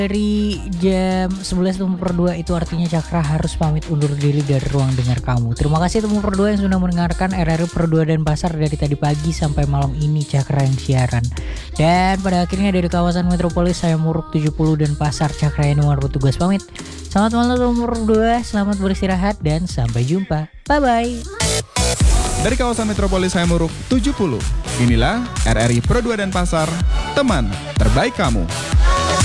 Dari jam 11 temu per 2 itu artinya Cakra harus pamit undur diri dari ruang dengar kamu. Terima kasih temu per 2 yang sudah mendengarkan RRI per 2 dan Pasar dari tadi pagi sampai malam ini Cakra yang siaran. Dan pada akhirnya dari kawasan metropolis saya Muruk 70 dan Pasar Cakra yang nomor bertugas pamit. Selamat malam temu per 2, selamat beristirahat dan sampai jumpa. Bye bye. Dari kawasan metropolis saya Muruk 70. Inilah RRI Pro 2 dan Pasar, teman terbaik kamu.